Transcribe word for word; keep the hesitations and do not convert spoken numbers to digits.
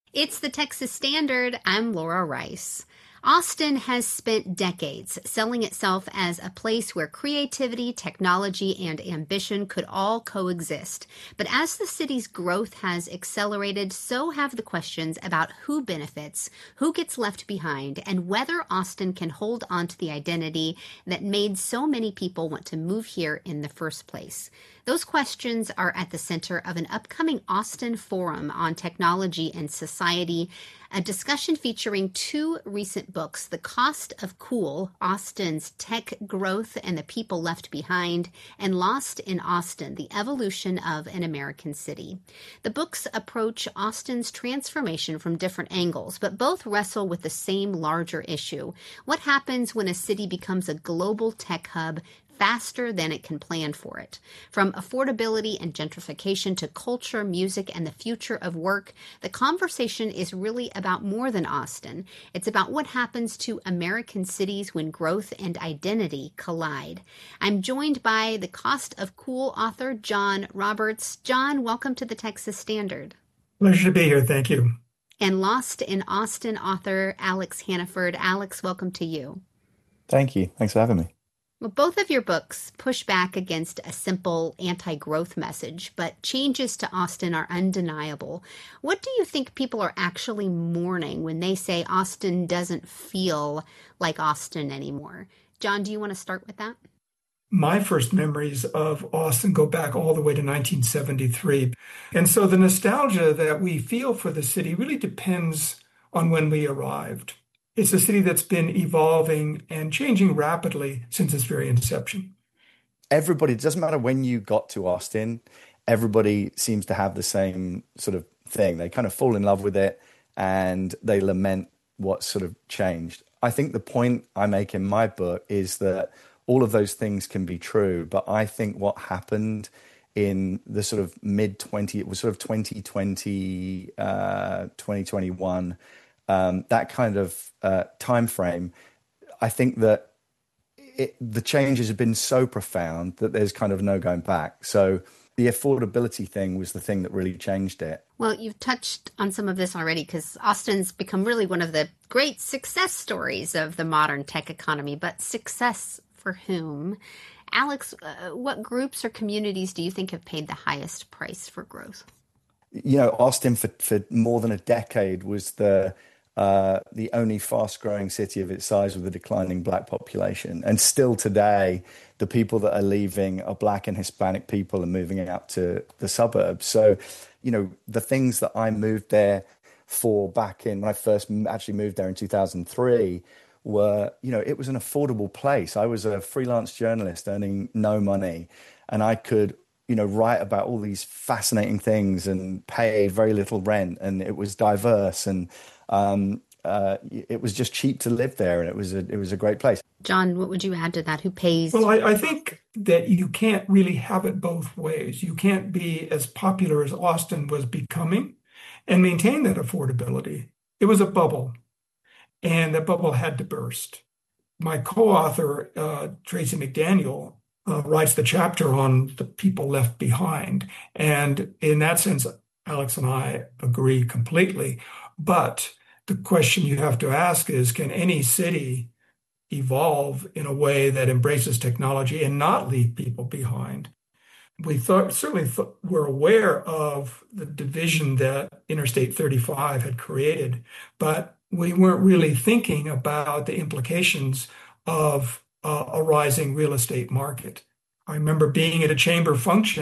It's the Texas Standard. I'm Laura Rice. Austin has spent decades selling itself as a place where creativity, technology, and ambition could all coexist. But as the city's growth has accelerated, so have the questions about who benefits, who gets left behind, and whether Austin can hold on to the identity that made so many people want to move here in the first place. Those questions are at the center of an upcoming Austin Forum on Technology and Society, a discussion featuring two recent books, The Cost of Cool, Austin's Tech Growth and the People Left Behind, and Lost in Austin, The Evolution of an American City. The books approach Austin's transformation from different angles, but both wrestle with the same larger issue. What happens when a city becomes a global tech hub faster than it can plan for it? From affordability and gentrification to culture, music, and the future of work, the conversation is really about more than Austin. It's about what happens to American cities when growth and identity collide. I'm joined by The Cost of Cool author John Roberts. John, welcome to the Texas Standard. Pleasure to be here. Thank you. And Lost in Austin author Alex Hannaford. Alex, welcome to you. Thank you. Thanks for having me. Well, both of your books push back against a simple anti-growth message, but changes to Austin are undeniable. What do you think people are actually mourning when they say Austin doesn't feel like Austin anymore? John, do you want to start with that? My first memories of Austin go back all the way to nineteen seventy-three. And so the nostalgia that we feel for the city really depends on when we arrived. It's a city that's been evolving and changing rapidly since its very inception. Everybody, it doesn't matter when you got to Austin, everybody seems to have the same sort of thing. They kind of fall in love with it and they lament what sort of changed. I think the point I make in my book is that all of those things can be true, but I think what happened in the sort of mid twenty, it was sort of twenty twenty, uh, twenty twenty-one, Um, that kind of uh, time frame, I think that it, the changes have been so profound that there's kind of no going back. So the affordability thing was the thing that really changed it. Well, you've touched on some of this already because Austin's become really one of the great success stories of the modern tech economy, but success for whom? Alex, uh, what groups or communities do you think have paid the highest price for growth? You know, Austin for, for more than a decade was the Uh, the only fast-growing city of its size with a declining black population. And still today, the people that are leaving are black and Hispanic people and moving out to the suburbs. So, you know, the things that I moved there for back in, when I first actually moved there in two thousand three, were, you know, it was an affordable place. I was a freelance journalist earning no money, and I could, you know, write about all these fascinating things and pay very little rent, and it was diverse, and um, uh, it was just cheap to live there, and it was a it was a great place. John, what would you add to that? Who pays? Well, I, I think that you can't really have it both ways. You can't be as popular as Austin was becoming and maintain that affordability. It was a bubble, and that bubble had to burst. My co-author, uh, Tracy McDaniel, uh, writes the chapter on the people left behind. And in that sense, Alex and I agree completely. But the question you have to ask is, can any city evolve in a way that embraces technology and not leave people behind? We thought, certainly th- were aware of the division that Interstate thirty-five had created, but we weren't really thinking about the implications of uh, a rising real estate market. I remember being at a chamber function